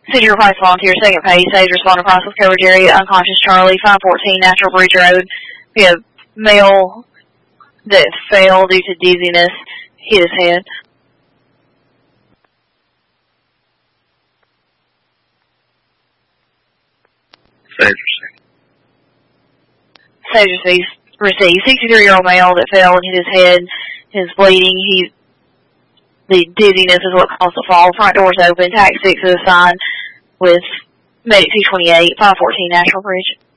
Cedar Price Volunteer, second page, Sage responded to Priceless coverage area, unconscious Charlie, 514 Natural Bridge Road. We have male that fell due to dizziness, hit his head. Sage received 63-year-old male that fell and hit his head. His bleeding. The dizziness is what caused the fall. Front doors open. Tax 6 is assigned with Medic 228, 514 Natural Bridge.